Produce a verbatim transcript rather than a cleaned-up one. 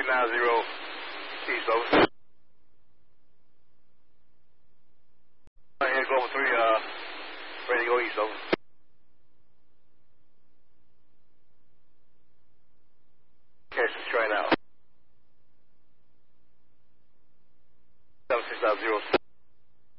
nine zero, east, over. Right here, Global three, uh, ready to go east, over. Okay, so try now. seven six nine zero.